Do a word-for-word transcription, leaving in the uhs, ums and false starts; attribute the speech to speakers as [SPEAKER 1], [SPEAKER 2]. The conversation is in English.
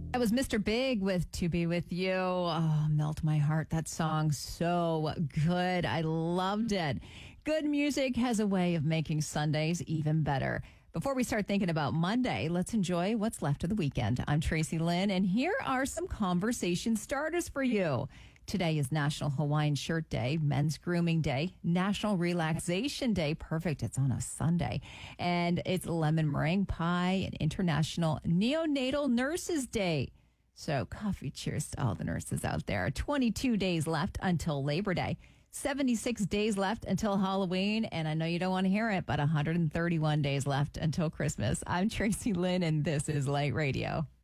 [SPEAKER 1] That was Mister Big with To Be With You. Oh, melt my heart. That song, so good. I loved it. Good music has a way of making Sundays even better. Before we start thinking about Monday, let's enjoy what's left of the weekend. I'm Tracy Lynn, and here are some conversation starters for you. Today is National Hawaiian Shirt Day, Men's Grooming Day, National Relaxation Day. Perfect. It's on a Sunday. And it's Lemon Meringue Pie and International Neonatal Nurses Day. So coffee cheers to all the nurses out there. twenty-two days left until Labor Day. seventy-six days left until Halloween. And I know you don't want to hear it, but one hundred thirty-one days left until Christmas. I'm Tracy Lynn, and this is Light Radio.